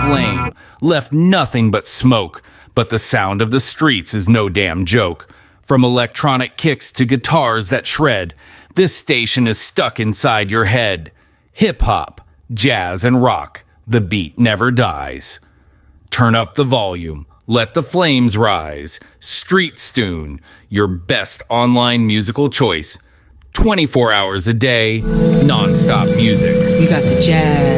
flame, left nothing but smoke. But the sound of the streets is no damn joke. From electronic kicks to guitars that shred, this station is stuck inside your head. Hip-hop, jazz, and rock, the beat never dies. Turn up the volume, let the flames rise. Street Stune, your best online musical choice. 24 hours a day, non-stop music. You got the jazz.